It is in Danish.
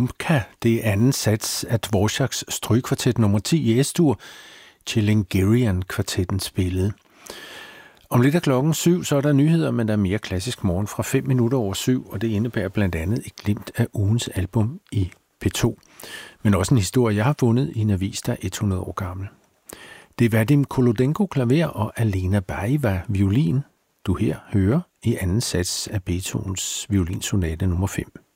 Rumka, det er anden sats af Dvoraks strygekvartet nummer 10 i S-dur, Chilingarian-kvartetten spillede. Om lidt af klokken 7, så er der nyheder, men der er mere klassisk morgen fra 5 minutter over 7, og det indebærer blandt andet et glimt af ugens album i P2. Men også en historie, jeg har fundet i en avis, der er 100 år gammel. Det er Vadim Kolodenko klaver og Alena Baeva violin, du her hører i anden sats af Beethovens violinsonate nummer 5.